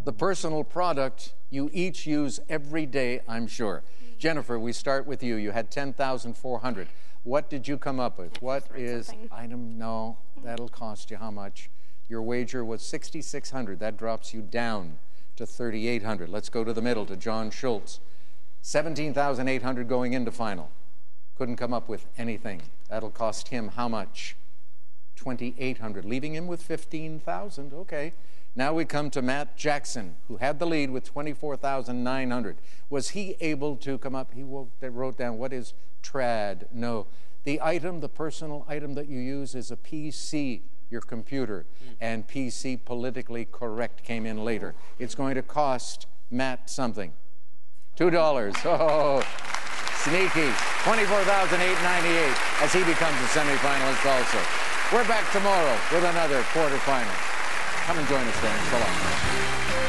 the personal product you each use every day, I'm sure. Jennifer, we start with you. You had 10,400. What did you come up with? What is item? No, that'll cost you how much? Your wager was 6,600. That drops you down to 3,800. Let's go to the middle, to John Schultz. 17,800 going into final. Couldn't come up with anything. That'll cost him how much? 2,800, leaving him with 15,000. Okay. Now we come to Matt Jackson, who had the lead with 24,900. Was he able to come up? He wrote down, what is trad? No. The item, the personal item that you use is a PC, your computer. And PC, politically correct, came in later. It's going to cost Matt something. $2. Oh, sneaky. 24,898 as he becomes a semifinalist also. We're back tomorrow with another quarterfinal. Come and join us then. So long.